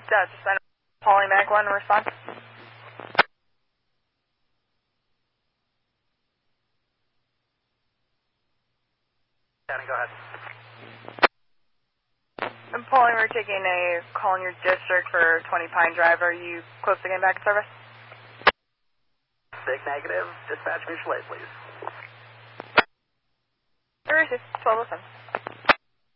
Delta Center, Paulie Mag 1, response. Danny, go ahead. I'm Paulie, we're taking a call in your district for 20 Pine Drive. Are you close to getting back in service? Big negative. Dispatch mutual aid, please. There is 1207.